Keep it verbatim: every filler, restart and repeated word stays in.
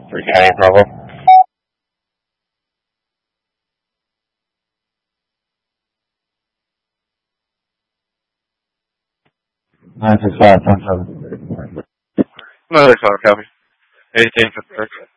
Three County Bravo. Nine six five one seven. Another call, copy. eighteen fifty-six.